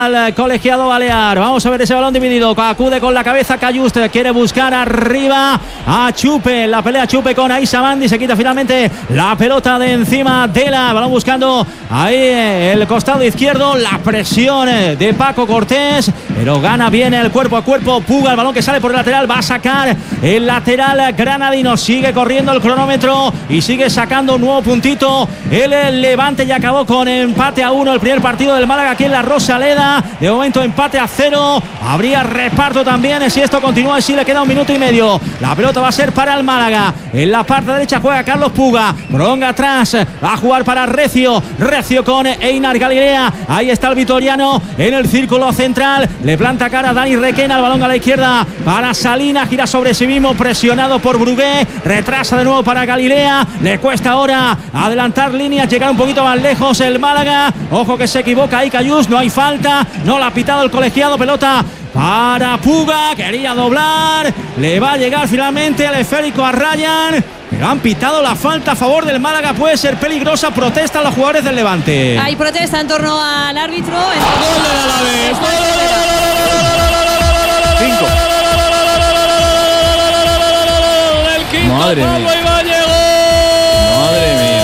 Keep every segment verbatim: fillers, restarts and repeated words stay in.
al colegiado balear. Vamos a ver ese balón dividido. Acude con la cabeza Cayust, quiere buscar arriba a Chupe. La pelea Chupe con Aisa Mandi. Se quita finalmente la pelota de encima de la. Balón buscando ahí el costado izquierdo. La presión de Paco Cortés, pero gana bien el cuerpo a cuerpo Puga. El balón que sale por el lateral. Va a sacar el lateral granadino. Sigue corriendo el cronómetro y sigue sacando un nuevo puntito. El Levante ya acabó con empate a uno el primer partido del Málaga aquí en la Rosaleda. De momento empate a cero. Habría reparto también si esto continúa y si le queda un minuto y medio. La pelota va a ser para el Málaga. En la parte derecha juega Carlos Puga. Prolonga atrás. Va a jugar para Recio. Recio con Einar Galilea. Ahí está el vitoriano en el círculo central. Le planta cara a Dani Requena. El balón a la izquierda para Salina. Gira sobre sí mismo. Presionado por Brugué. Retrasa de nuevo para Galilea. Le cuesta ahora adelantar líneas. Llegar un poquito más lejos el Málaga. Ojo que se equivoca ahí Cayús. No hay falta. No la ha pitado el colegiado. Pelota para Puga. Quería doblar. Le va a llegar finalmente el esférico a Ryan. Pero han pitado la falta a favor del Málaga. Puede ser peligrosa. Protestan los jugadores del Levante. Hay protesta en torno al árbitro. Gol del Alavés. Cinco. El quinto. Madre Pablo mía. Ibáñez. Madre mía.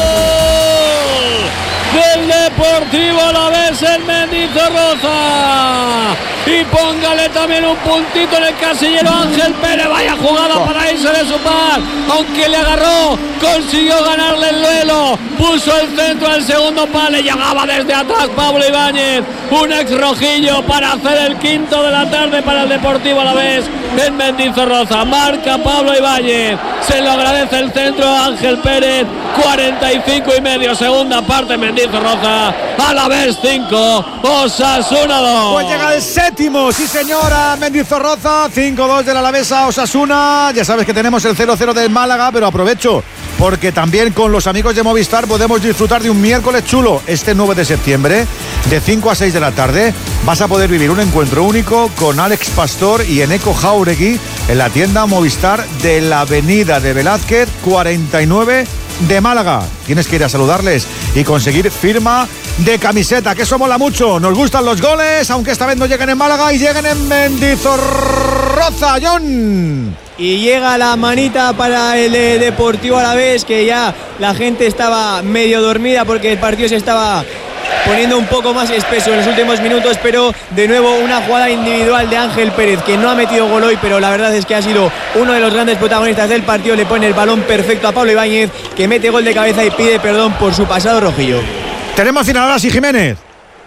Del Deportivo Alavés en Mendizorroza. Y póngale también un puntito en el casillero Ángel Pérez. Vaya jugada para irse de su par. Aunque le agarró, consiguió ganarle el duelo. Puso el centro al segundo palo. Llegaba desde atrás Pablo Ibáñez. Un ex rojillo para hacer el quinto de la tarde para el Deportivo Alavés en Mendizorroza. Marca Pablo Ibáñez. Se lo agradece el centro Ángel Pérez. cuarenta y cinco y medio, segunda parte Mendizorroza. Alavés cinco, Osasuna dos. Pues llega el séptimo, sí señora, Mendizorroza, cinco dos del Alavés a Osasuna. Ya sabes que tenemos el cero cero del Málaga, pero aprovecho porque también con los amigos de Movistar podemos disfrutar de un miércoles chulo. Este nueve de septiembre, de cinco a seis de la tarde, vas a poder vivir un encuentro único con Alex Pastor y Eneco Jauregui en la tienda Movistar de la Avenida de Velázquez cuarenta y nueve de Málaga. Tienes que ir a saludarles y conseguir firma de camiseta, que eso mola mucho. Nos gustan los goles, aunque esta vez no lleguen en Málaga y lleguen en Mendizorroza. John. Y llega la manita para el eh, Deportivo Alavés, que ya la gente estaba medio dormida porque el partido se estaba poniendo un poco más espeso en los últimos minutos, pero de nuevo una jugada individual de Ángel Pérez, que no ha metido gol hoy, pero la verdad es que ha sido uno de los grandes protagonistas del partido. Le pone el balón perfecto a Pablo Ibáñez, que mete gol de cabeza y pide perdón por su pasado rojillo. Tenemos final ahora, sí, Jiménez.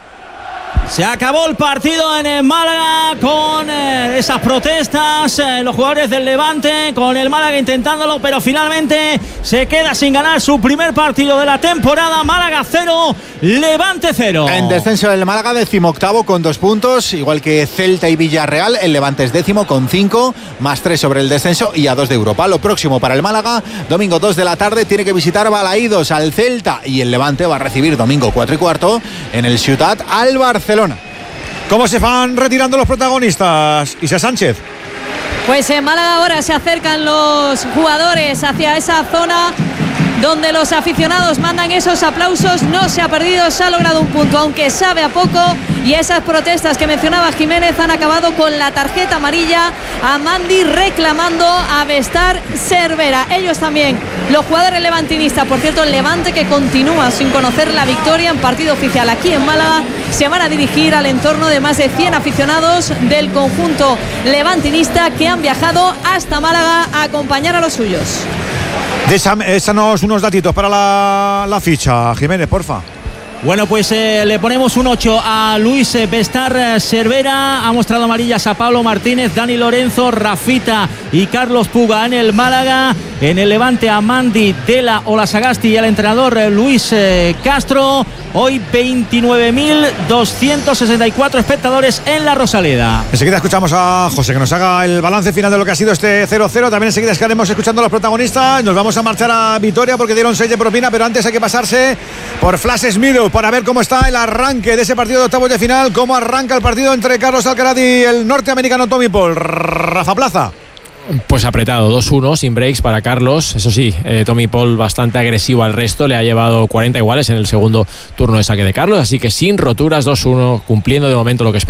Se acabó el partido en el Málaga con eh, esas protestas, eh, los jugadores del Levante, con el Málaga intentándolo, pero finalmente se queda sin ganar su primer partido de la temporada. Málaga cero, Levante cero. En descenso del Málaga, decimoctavo con dos puntos, igual que Celta y Villarreal. El Levante es décimo con cinco, más tres sobre el descenso y a dos de Europa. Lo próximo para el Málaga, domingo dos de la tarde, tiene que visitar Balaídos al Celta, y el Levante va a recibir domingo cuatro y cuarto en el Ciutat al Barcelona. ¿Cómo se van retirando los protagonistas? Isa Sánchez. Pues en Málaga ahora se acercan los jugadores hacia esa zona donde los aficionados mandan esos aplausos. No se ha perdido, se ha logrado un punto, aunque sabe a poco, y esas protestas que mencionaba Jiménez han acabado con la tarjeta amarilla a Mandi, reclamando a Bestar Cervera. Ellos también, los jugadores levantinistas. Por cierto, el Levante, que continúa sin conocer la victoria en partido oficial aquí en Málaga, se van a dirigir al entorno de más de cien aficionados del conjunto levantinista que han viajado hasta Málaga a acompañar a los suyos. Désanos unos datitos para la, la ficha, Jiménez, porfa. Bueno, pues eh, le ponemos un ocho a Luis Bestar Cervera. Ha mostrado amarillas a Pablo Martínez, Dani Lorenzo, Rafita y Carlos Puga en el Málaga. En el Levante a Mandi, Tela, Olasagasti y al entrenador eh, Luis eh, Castro. Hoy veintinueve mil doscientos sesenta y cuatro espectadores en la Rosaleda. Enseguida escuchamos a José que nos haga el balance final de lo que ha sido este cero cero. También enseguida estaremos escuchando a los protagonistas. Nos vamos a marchar a Vitoria porque dieron seis de propina, pero antes hay que pasarse por Flash Meadow para ver cómo está el arranque de ese partido de octavos de final, cómo arranca el partido entre Carlos Alcaraz y el norteamericano Tommy Paul. Rafa Plaza. Pues apretado, dos uno, sin breaks para Carlos. Eso sí, eh, Tommy Paul bastante agresivo al resto, le ha llevado cuarenta iguales en el segundo turno de saque de Carlos, así que sin roturas, dos uno, cumpliendo de momento lo que esperaba.